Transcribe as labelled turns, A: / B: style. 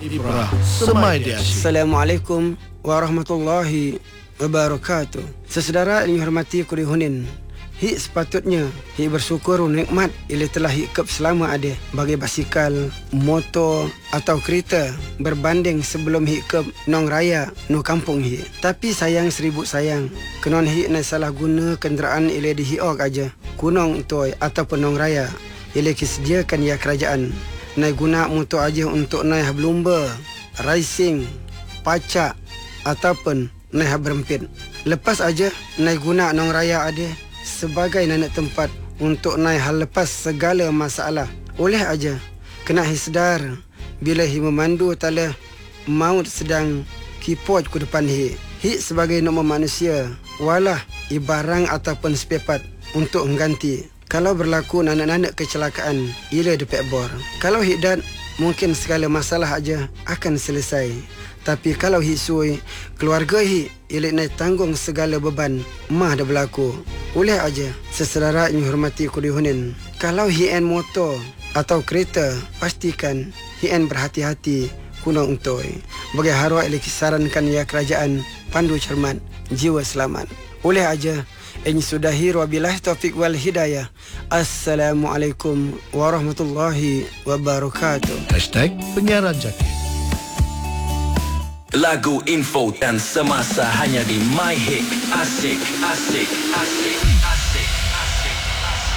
A: Ibrah Semai di Asyik.
B: Assalamualaikum warahmatullahi wabarakatuh. Sesaudara yang dihormati kuli hunin, hi sepatutnya hi bersyukur nikmat ia telah hikap selama ada bagi basikal, motor atau kereta berbanding sebelum hikap nong raya no kampung hi. Tapi sayang seribu sayang, kenon hi na salah guna kenderaan ia di hiok aja kunong toy ataupun nong raya ia disediakan ya kerajaan. Nai guna motor aja untuk naik berlumba, racing, pacak ataupun naik berempit. Lepas aja naik guna nong raya ada sebagai nanak tempat untuk naik hal lepas segala masalah. Oleh aja kena sedar bila hi memandu tala maut sedang kipot ku depan hi. Hi sebagai nama manusia walah i barang ataupun spare part untuk mengganti. Kalau berlaku nanak-nanak kecelakaan, ia dapat bor. Kalau hidat, mungkin segala masalah aja akan selesai. Tapi kalau hisui, keluarga hi, ia naik tanggung segala beban, mah dah berlaku. Oleh aja, sesaudara yang hormati kuli hunin, kalau hien motor atau kereta, pastikan hien berhati-hati kunong untoi. Bagi harwa ia sarankan ya kerajaan, pandu cermat, jiwa selamat. Oleh aja, ini sudahi wabillahi taufiq wal hidayah. Assalamualaikum warahmatullahi wabarakatuh.
A: #penyiaran Jakir.
C: Lagu info dan semasa hanya di My Hit. Asik, asik, asik.